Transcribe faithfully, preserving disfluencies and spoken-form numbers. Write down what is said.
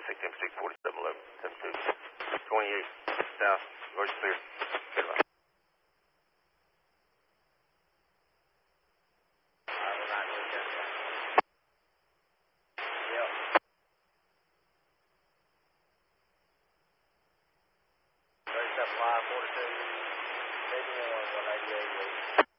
sixteen six forty-seven eleven, ten two. twenty-eight, south, Roger clear. Goodbye. thirty-seven line, forty-two, eighty-one, one eighty-eight.